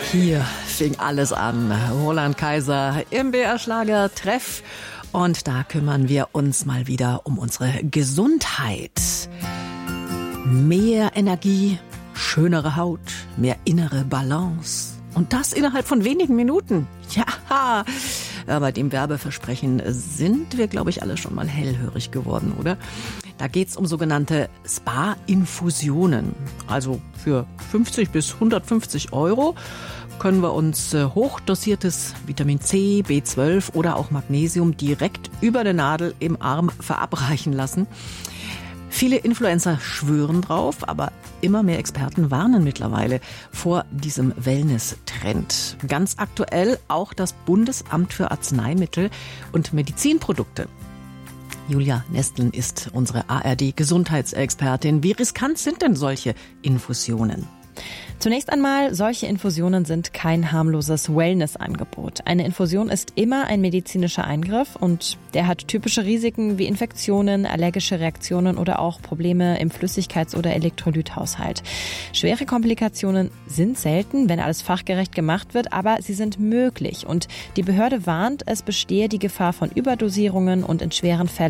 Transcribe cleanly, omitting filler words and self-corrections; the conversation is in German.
Hier fing alles an. Roland Kaiser im BR Schlager Treff. Und da kümmern wir uns mal wieder um unsere Gesundheit. Mehr Energie, schönere Haut, mehr innere Balance. Und das innerhalb von wenigen Minuten. Ja, bei dem Werbeversprechen sind wir, glaube ich, alle schon mal hellhörig geworden, oder? Da geht's um sogenannte Spa-Infusionen. Also für 50 bis 150 € können wir uns hochdosiertes Vitamin C, B12 oder auch Magnesium direkt über der Nadel im Arm verabreichen lassen. Viele Influencer schwören drauf, aber immer mehr Experten warnen mittlerweile vor diesem Wellness-Trend. Ganz aktuell auch das Bundesamt für Arzneimittel und Medizinprodukte. Julia Nesteln ist unsere ARD-Gesundheitsexpertin. Wie riskant sind denn solche Infusionen? Zunächst einmal, solche Infusionen sind kein harmloses Wellness-Angebot. Eine Infusion ist immer ein medizinischer Eingriff und der hat typische Risiken wie Infektionen, allergische Reaktionen oder auch Probleme im Flüssigkeits- oder Elektrolythaushalt. Schwere Komplikationen sind selten, wenn alles fachgerecht gemacht wird, aber sie sind möglich und die Behörde warnt, es bestehe die Gefahr von Überdosierungen und in schweren Fällen